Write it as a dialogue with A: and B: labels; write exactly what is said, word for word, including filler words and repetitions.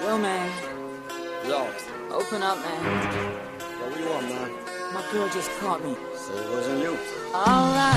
A: Yo, man.
B: Yo.
A: Open up, man.
B: Yo, what you want, man?
A: My girl just caught me.
B: Say it wasn't you.
A: Alright.